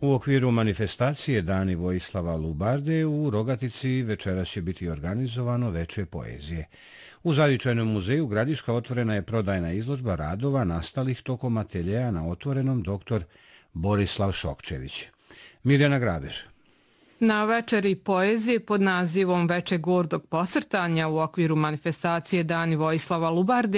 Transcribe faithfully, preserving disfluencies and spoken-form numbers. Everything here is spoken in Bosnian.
U okviru manifestacije Dani Vojislava Lubarde u Rogatici večeras će biti organizovano veče poezije. U Zavičajnom muzeju Gradiška otvorena je prodajna izložba radova nastalih tokom ateljeja na otvorenom doktor Borislav Šokčević. Mirjana Grabež. Na večeri poezije pod nazivom Veče gordog posrtanja u okviru manifestacije Dani Vojislava Lubarde